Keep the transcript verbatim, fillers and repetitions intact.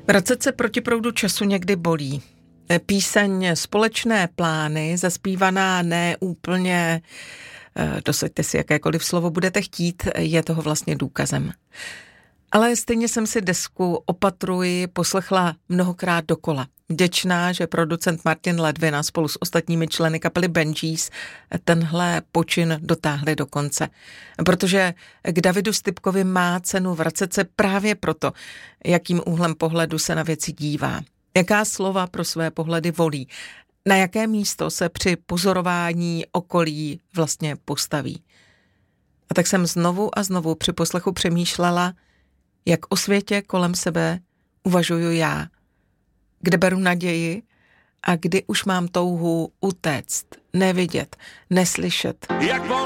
Vracet se proti proudu času někdy bolí. Píseň Společné plány, zaspívaná ne úplně, dosaďte si jakékoliv slovo budete chtít, je toho vlastně důkazem. Ale stejně jsem si desku Opatruji poslechla mnohokrát dokola. Vděčná, že producent Martin Ledvina spolu s ostatními členy kapely Bee Gees tenhle počin dotáhli do konce. Protože k Davidu Stypkovi má cenu vracet se právě proto, jakým úhlem pohledu se na věci dívá. Jaká slova pro své pohledy volí. Na jaké místo se při pozorování okolí vlastně postaví. A tak jsem znovu a znovu při poslechu přemýšlela, jak o světě kolem sebe uvažuju já, kde beru naději a kdy už mám touhu utéct, nevidět, neslyšet.